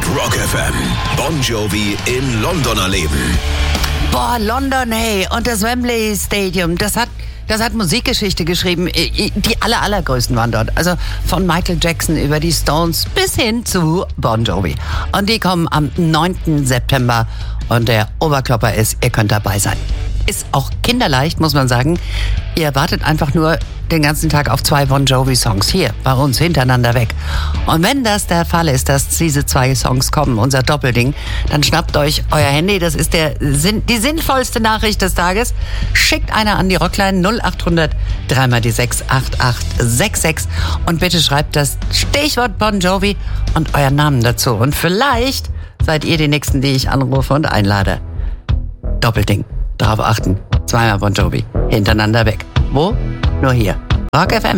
Rock FM. Bon Jovi in London erleben. Boah, London, hey, und das Wembley Stadium, das hat Musikgeschichte geschrieben. Die allergrößten waren dort. Also von Michael Jackson über die Stones bis hin zu Bon Jovi. Und die kommen am 9. September und der Oberklopper ist, ihr könnt dabei sein. Ist auch kinderleicht, muss man sagen. Ihr wartet einfach nur den ganzen Tag auf 2 Bon Jovi-Songs hier bei uns hintereinander weg. Und wenn das der Fall ist, dass diese 2 Songs kommen, unser Doppelding, dann schnappt euch euer Handy. Das ist die sinnvollste Nachricht des Tages. Schickt einer an die Rockline 0800 3 die 6 8866 und bitte schreibt das Stichwort Bon Jovi und euren Namen dazu. Und vielleicht seid ihr die Nächsten, die ich anrufe und einlade. Doppelding. Darauf achten. 2-mal Bon Jovi. Hintereinander weg. Wo? Nur hier. Rock FM.